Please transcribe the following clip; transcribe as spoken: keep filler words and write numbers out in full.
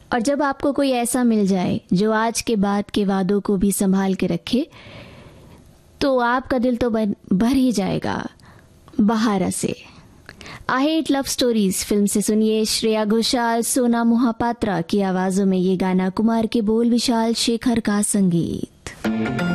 और जब आपको कोई ऐसा मिल जाए जो आज के बाद के वादों को भी संभाल के रखे, तो आपका दिल तो भर ही जाएगा बहार से। I hate love stories film से सुनिए श्रेया घोषाल, सोना मोहापात्रा की आवाजों में ये गाना, कुमार के बोल, विशाल शेखर का संगीत।